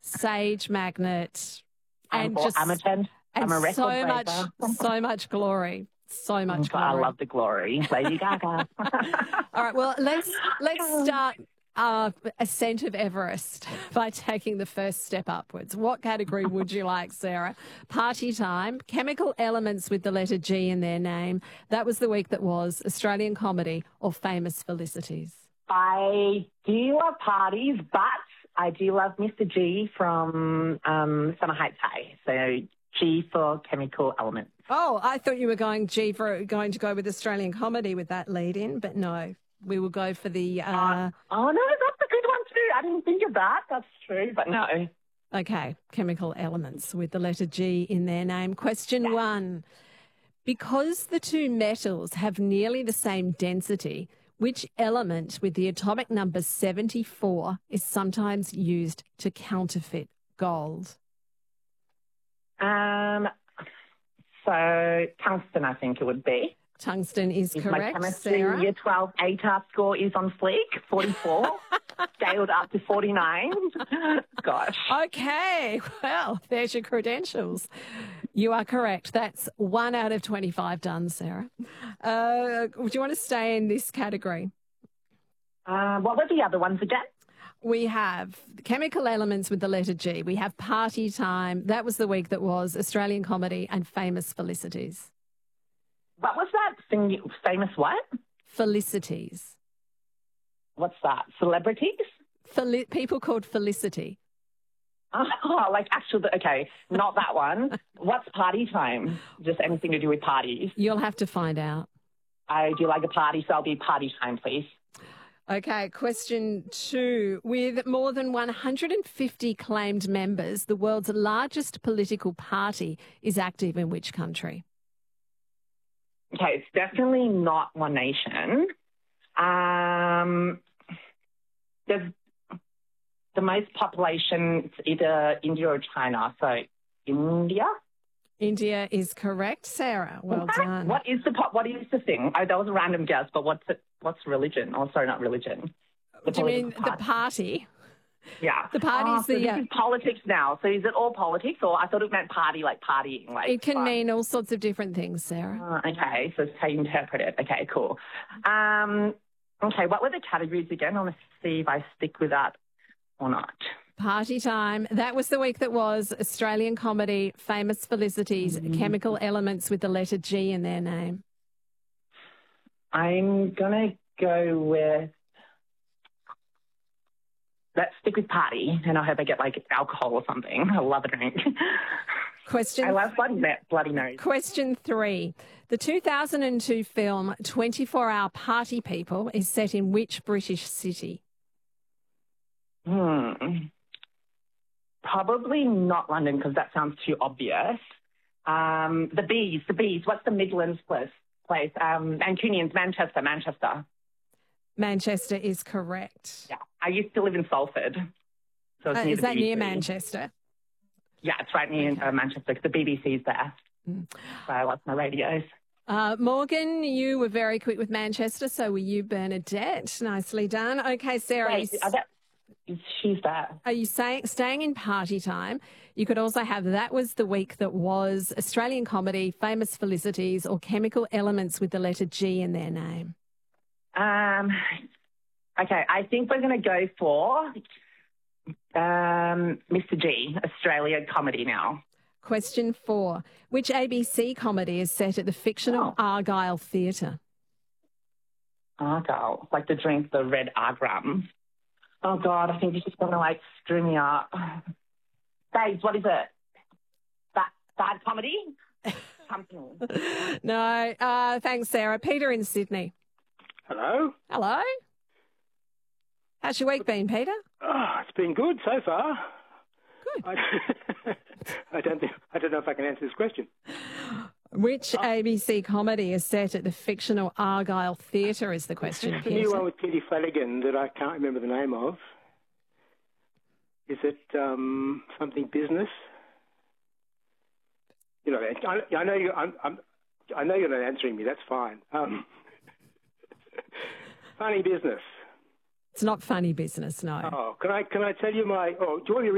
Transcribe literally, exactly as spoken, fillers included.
Sage Magnet, and I'm, just I'm a ten. I'm and a record so breaker. much, so much glory, so much glory. I love the glory, Lady Gaga. All right, well, let's let's start uh, Ascent of Everest by taking the first step upwards. What category would you like, Sarah? Party Time, Chemical Elements with the letter G in their name. That was the week that was, Australian Comedy, or Famous Felicities? I do love parties, but I do love Mister G from um, Summer Heights High. So G for Chemical Elements. Oh, I thought you were going G for going to go with Australian Comedy with that lead in, but no, we will go for the. Uh... Uh, oh no, that's a good one too. I didn't think of that. That's true, but no. Okay, Chemical Elements with the letter G in their name. Question yeah. one: because the two metals have nearly the same density, which element with the atomic number seventy-four is sometimes used to counterfeit gold? Um. So tungsten, I think it would be. Tungsten is if correct, my chemistry Sarah. year twelve A T A R score is on fleek, forty-four, scaled up to forty-nine. Gosh. Okay, well, there's your credentials. You are correct. That's one out of twenty-five done, Sarah. Uh, do you want to stay in this category? Uh, what were the other ones again? We have Chemical Elements with the letter G. We have Party Time. That was the week that was, Australian Comedy, and Famous Felicities. What was that thing? Famous what? Felicities. What's that? Celebrities? Fel- people called Felicity. Oh, like actual, okay, not that one. What's Party Time? Just anything to do with parties? You'll have to find out. I do like a party, so I'll be Party Time, please. Okay, question two. With more than one hundred fifty claimed members, the world's largest political party is active in which country? Okay, it's definitely not One Nation. Um, there's the most population, it's either India or China. So India? India is correct, Sarah. Well done. What is the pop, what is the thing? Oh, that was a random guess, but what's it, what's religion? Oh, sorry, not religion. The Do you mean party. the party? Yeah. The party's oh, so the... this uh, is politics now. So is it all politics, or I thought it meant party, like partying? Like it can fun. mean all sorts of different things, Sarah. Uh, okay, so it's how you interpret it. Okay, cool. Um, okay, what were the categories again? I want to see if I stick with that or not. Party Time. That was the week that was, Australian Comedy, Famous Felicities, mm-hmm. Chemical Elements with the letter G in their name. I'm going to go with... Let's stick with party, and I hope I get, like, alcohol or something. I love a drink. Question... I love bloody, bloody nose. Question three. The two thousand two film twenty-four hour Party People is set in which British city? Hmm... Probably not London, because that sounds too obvious. Um, the Bees, the Bees. What's the Midlands place? place? Um, Mancunians, Manchester, Manchester. Manchester is correct. Yeah, I used to live in Salford. So it's uh, near is that B B C. near Manchester? Yeah, it's right near okay. uh, Manchester, because the B B C's there. Mm. So I watch my radios. Uh, Morgan, you were very quick with Manchester, so were you, Bernadette. Nicely done. Okay, Sarah. Wait, are that- She's there. Are you saying, staying in Party Time? You could also have that was the week that was Australian Comedy, Famous Felicities, or Chemical Elements with the letter G in their name. Um. Okay, I think we're going to go for um, Mister G, Australian Comedy now. Question four. Which A B C comedy is set at the fictional oh. Argyle Theatre? Argyle, like the drink, the red Argram. Oh, God, I think this is going to, like, screw me up. Babes, what is it? Bad, bad comedy? Company. No, uh, thanks, Sarah. Peter in Sydney. Hello. Hello. How's your week been, Peter? Oh, it's been good so far. Good. I, I, don't think, I don't know if I can answer this question. Which A B C comedy is set at the fictional Argyle Theatre is the question. It's the new one with Kitty Flanagan that I can't remember the name of. Is it um, something business? You know, I, I know you. I'm, I'm, I know you're not answering me. That's fine. Um, funny business. It's not funny business, no. Oh, can I can I tell you my? Oh, do you want me to